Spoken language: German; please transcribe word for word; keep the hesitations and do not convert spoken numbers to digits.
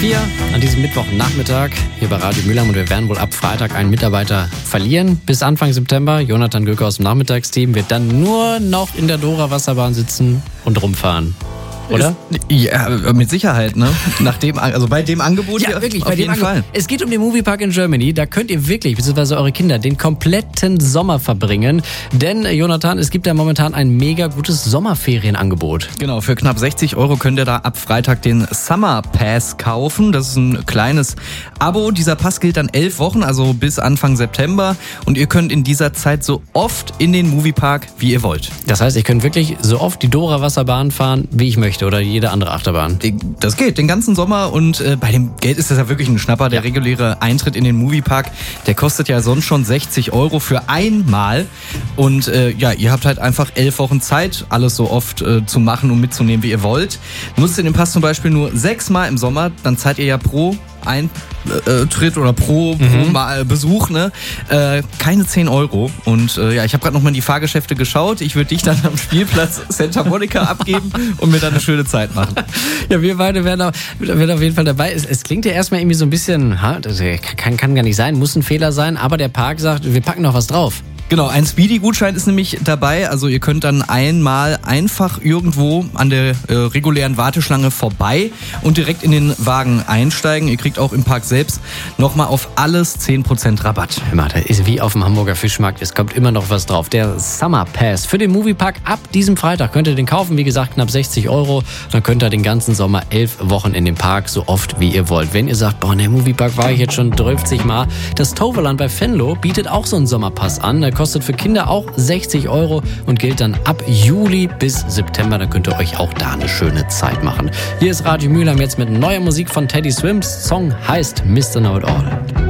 vier an diesem Mittwochnachmittag hier bei Radio Mülheim und wir werden wohl ab Freitag einen Mitarbeiter verlieren. Bis Anfang September. Jonathan Göke aus dem Nachmittagsteam wird dann nur noch in der Dora Wasserbahn sitzen und rumfahren. Oder? Ist, ja, mit Sicherheit, ne? Nach dem, also bei dem Angebot ja, hier wirklich, auf bei jeden dem Fall. Angebot. Es geht um den Moviepark in Germany. Da könnt ihr wirklich, beziehungsweise eure Kinder, den kompletten Sommer verbringen. Denn, Jonathan, es gibt ja momentan ein mega gutes Sommerferienangebot. Genau, für knapp sechzig Euro könnt ihr da ab Freitag den Summer Pass kaufen. Das ist ein kleines Abo. Dieser Pass gilt dann elf Wochen, also bis Anfang September. Und ihr könnt in dieser Zeit so oft in den Moviepark, wie ihr wollt. Das heißt, ihr könnt wirklich so oft die Dora Wasserbahn fahren, wie ich möchte. Oder jede andere Achterbahn. Das geht, den ganzen Sommer und äh, bei dem Geld ist das ja wirklich ein Schnapper. Der reguläre Eintritt in den Moviepark, der kostet ja sonst schon sechzig Euro für einmal. Und äh, ja, ihr habt halt einfach elf Wochen Zeit, alles so oft äh, zu machen und mitzunehmen, wie ihr wollt. Nutzt ihr den Pass zum Beispiel nur sechsmal im Sommer, dann zahlt ihr ja pro Eintritt oder pro, mhm. pro Mal Besuch, ne? Äh, keine zehn Euro. Und äh, ja, ich habe gerade nochmal in die Fahrgeschäfte geschaut. Ich würde dich dann am Spielplatz Santa Monica abgeben und mir dann eine schöne Zeit machen. Ja, wir beide werden auf, werden auf jeden Fall dabei. Es, es klingt ja erstmal irgendwie so ein bisschen, ha, das kann, kann gar nicht sein, muss ein Fehler sein, aber der Park sagt, wir packen noch was drauf. Genau, ein Speedy-Gutschein ist nämlich dabei. Also ihr könnt dann einmal einfach irgendwo an der äh, regulären Warteschlange vorbei und direkt in den Wagen einsteigen. Ihr kriegt auch im Park selbst nochmal auf alles zehn Prozent Rabatt. Hör das ist wie auf dem Hamburger Fischmarkt. Es kommt immer noch was drauf. Der Summer Pass für den Moviepark ab diesem Freitag könnt ihr den kaufen. Wie gesagt, knapp sechzig Euro. Dann könnt ihr den ganzen Sommer elf Wochen in den Park so oft wie ihr wollt. Wenn ihr sagt, boah, in der Moviepark war ich jetzt schon dreißig Mal. Das Toverland bei Venlo bietet auch so einen Sommerpass an. Der kostet für Kinder auch sechzig Euro und gilt dann ab Juli bis September. Dann könnt ihr euch auch da eine schöne Zeit machen. Hier ist Radio Mülheim jetzt mit neuer Musik von Teddy Swims. Song heißt Mister Know It All.